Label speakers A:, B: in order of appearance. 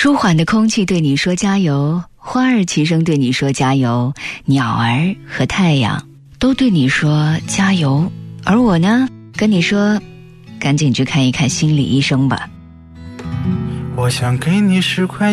A: 舒缓的空气对你说加油，花儿齐声对你说加油，鸟儿和太阳都对你说加油。而我呢，跟你说赶紧去看一看心理医生吧。
B: 我想给你10块